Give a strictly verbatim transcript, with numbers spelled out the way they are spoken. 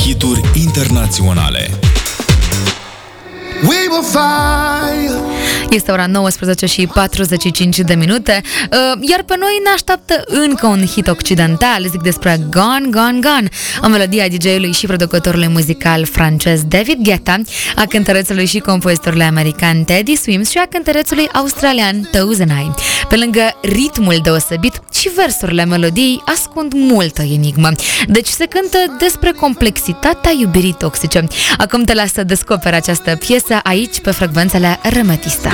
hituri internaționale. We will fly. Este ora nouăsprezece și patruzeci și cinci de minute, iar pe noi ne așteaptă încă un hit occidental. Zic despre Gone, Gone, Gone, o melodie a D J-ului și producătorului muzical francez David Guetta, a cântărețului și compozitorului american Teddy Swims și a cântărețului australian Toes and I. Pe lângă ritmul deosebit, și versurile melodiei ascund multă enigmă. Deci se cântă despre complexitatea iubirii toxice. Acum te las să descoperi această piesă aici, pe frecvențele Remetista.